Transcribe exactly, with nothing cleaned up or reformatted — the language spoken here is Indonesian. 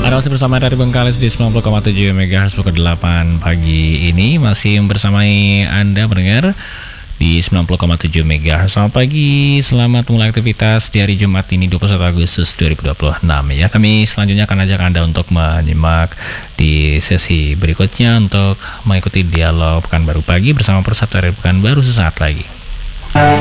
Anda masih bersama dari Bengkalis di sembilan puluh koma tujuh megahertz pukul delapan pagi ini. Masih bersamai Anda mendengar di sembilan puluh koma tujuh megahertz. Selamat pagi, selamat mulai aktivitas di hari Jumat ini dua puluh satu Agustus dua ribu dua puluh enam ya. Kami selanjutnya akan ajak Anda untuk menyimak di sesi berikutnya untuk mengikuti dialog Pekanbaru Pagi bersama Persatuan Pekanbaru sesaat lagi.